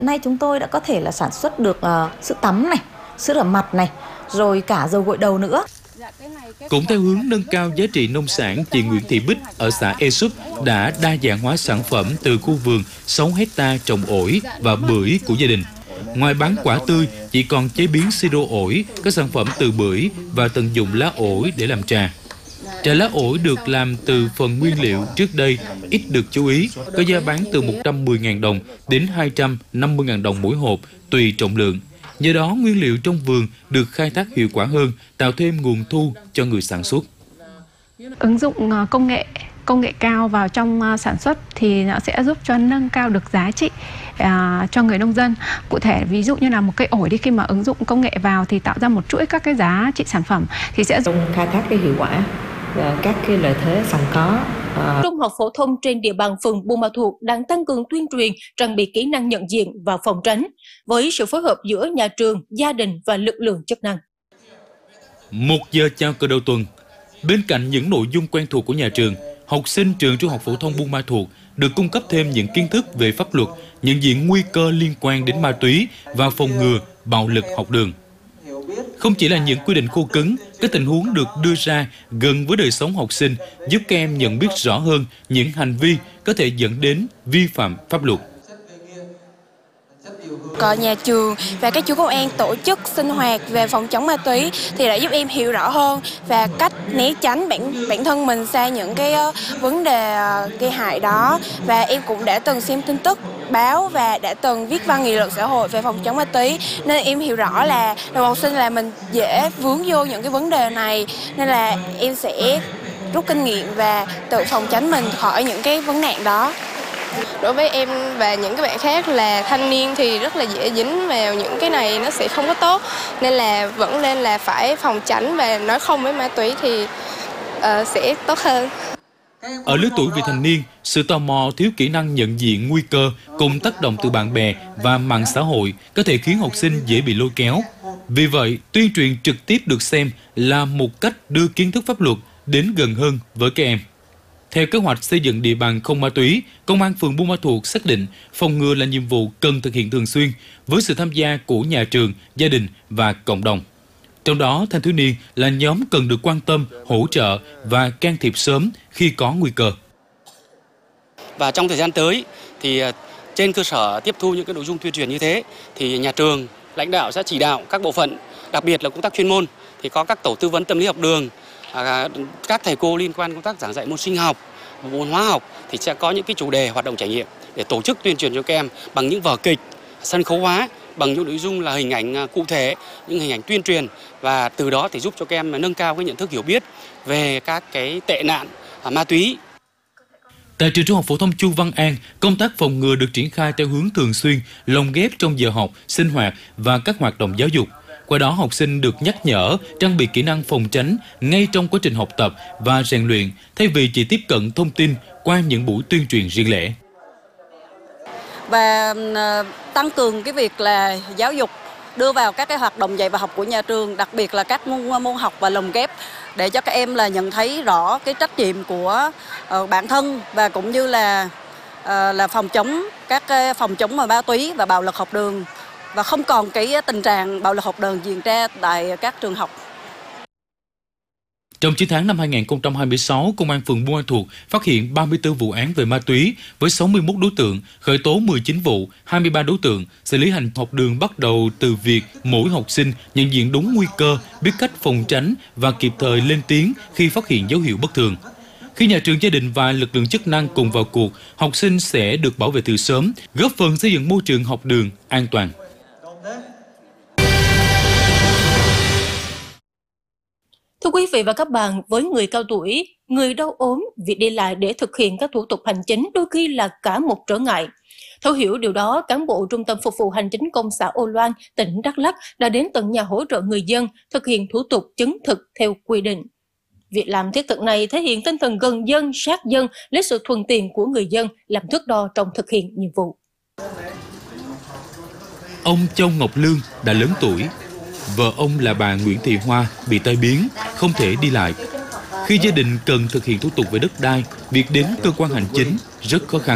Nay chúng tôi đã có thể là sản xuất được sữa tắm này, sữa rửa mặt này, rồi cả dầu gội đầu nữa. Cũng theo hướng nâng cao giá trị nông sản, chị Nguyễn Thị Bích ở xã Ea Súp đã đa dạng hóa sản phẩm từ khu vườn 6 hecta trồng ổi và bưởi của gia đình. Ngoài bán quả tươi, chị còn chế biến siro ổi, các sản phẩm từ bưởi và tận dụng lá ổi để làm trà. Trà lá ổi được làm từ phần nguyên liệu trước đây ít được chú ý, có giá bán từ 110.000 đồng đến 250.000 đồng mỗi hộp, tùy trọng lượng. Nhờ đó, nguyên liệu trong vườn được khai thác hiệu quả hơn, tạo thêm nguồn thu cho người sản xuất. Ứng dụng công nghệ cao vào trong sản xuất thì nó sẽ giúp cho nâng cao được giá trị cho người nông dân. Cụ thể, ví dụ như là một cây ổi đi, khi mà ứng dụng công nghệ vào thì tạo ra một chuỗi các cái giá trị sản phẩm thì sẽ khai thác cái hiệu quả các cái lợi thế sẵn có. Trung học phổ thông trên địa bàn phường Buôn Ma Thuột đang tăng cường tuyên truyền, trang bị kỹ năng nhận diện và phòng tránh với sự phối hợp giữa nhà trường, gia đình và lực lượng chức năng. 1 giờ chào cờ đầu tuần. Bên cạnh những nội dung quen thuộc của nhà trường, học sinh trường Trung học phổ thông Buôn Ma Thuột được cung cấp thêm những kiến thức về pháp luật, nhận diện nguy cơ liên quan đến ma túy và phòng ngừa bạo lực học đường. Không chỉ là những quy định khô cứng, các tình huống được đưa ra gần với đời sống học sinh, giúp các em nhận biết rõ hơn những hành vi có thể dẫn đến vi phạm pháp luật. Có nhà trường và các chú công an tổ chức sinh hoạt về phòng chống ma túy thì đã giúp em hiểu rõ hơn và cách né tránh bản thân mình xa những cái vấn đề gây hại đó. Và em cũng đã từng xem tin tức báo và đã từng viết văn nghị luận xã hội về phòng chống ma túy, nên em hiểu rõ là làm học sinh là mình dễ vướng vô những cái vấn đề này, nên là em sẽ rút kinh nghiệm và tự phòng tránh mình khỏi những cái vấn nạn đó. Đối với em và những cái bạn khác là thanh niên thì rất là dễ dính vào những cái này, nó sẽ không có tốt, nên là vẫn nên là phải phòng tránh và nói không với ma túy thì sẽ tốt hơn. Ở lứa tuổi vị thành niên, sự tò mò, thiếu kỹ năng nhận diện nguy cơ cùng tác động từ bạn bè và mạng xã hội có thể khiến học sinh dễ bị lôi kéo. Vì vậy, tuyên truyền trực tiếp được xem là một cách đưa kiến thức pháp luật đến gần hơn với các em. Theo kế hoạch xây dựng địa bàn không ma túy, Công an phường Buôn Ma Thuột xác định phòng ngừa là nhiệm vụ cần thực hiện thường xuyên với sự tham gia của nhà trường, gia đình và cộng đồng. Trong đó, thanh thiếu niên là nhóm cần được quan tâm, hỗ trợ và can thiệp sớm khi có nguy cơ. Và trong thời gian tới thì trên cơ sở tiếp thu những cái nội dung tuyên truyền như thế thì nhà trường, lãnh đạo sẽ chỉ đạo các bộ phận, đặc biệt là công tác chuyên môn thì có các tổ tư vấn tâm lý học đường, các thầy cô liên quan công tác giảng dạy môn sinh học, môn hóa học thì sẽ có những cái chủ đề hoạt động trải nghiệm để tổ chức tuyên truyền cho các em bằng những vở kịch, sân khấu hóa, bằng những nội dung là hình ảnh cụ thể, những hình ảnh tuyên truyền, và từ đó thì giúp cho các em nâng cao cái nhận thức hiểu biết về các cái tệ nạn ma túy. Tại trường Trung học phổ thông Chu Văn An, công tác phòng ngừa được triển khai theo hướng thường xuyên, lồng ghép trong giờ học, sinh hoạt và các hoạt động giáo dục. Qua đó, học sinh được nhắc nhở, trang bị kỹ năng phòng tránh ngay trong quá trình học tập và rèn luyện, thay vì chỉ tiếp cận thông tin qua những buổi tuyên truyền riêng lẻ. Và tăng cường cái việc là giáo dục, đưa vào các cái hoạt động dạy và học của nhà trường, đặc biệt là các môn học và lồng ghép để cho các em là nhận thấy rõ cái trách nhiệm của bản thân và cũng như là phòng chống ma túy và bạo lực học đường, và không còn cái tình trạng bạo lực học đường diễn ra tại các trường học. Trong 9 tháng năm 2026, Công an phường Buôn Ma Thuột phát hiện 34 vụ án về ma túy với 61 đối tượng, khởi tố 19 vụ, 23 đối tượng. Xử lý hành học đường bắt đầu từ việc mỗi học sinh nhận diện đúng nguy cơ, biết cách phòng tránh và kịp thời lên tiếng khi phát hiện dấu hiệu bất thường. Khi nhà trường, gia đình và lực lượng chức năng cùng vào cuộc, học sinh sẽ được bảo vệ từ sớm, góp phần xây dựng môi trường học đường an toàn. Thưa quý vị và các bạn, với người cao tuổi, người đau ốm, việc đi lại để thực hiện các thủ tục hành chính đôi khi là cả một trở ngại. Thấu hiểu điều đó, cán bộ Trung tâm Phục vụ Hành chính công xã Âu Loan, tỉnh Đắk Lắk đã đến tận nhà hỗ trợ người dân thực hiện thủ tục chứng thực theo quy định. Việc làm thiết thực này thể hiện tinh thần gần dân, sát dân, lấy sự thuận tiện của người dân làm thước đo trong thực hiện nhiệm vụ. Ông Châu Ngọc Lương đã lớn tuổi. Vợ ông là bà Nguyễn Thị Hoa bị tai biến, không thể đi lại. Khi gia đình cần thực hiện thủ tục về đất đai, việc đến cơ quan hành chính rất khó khăn.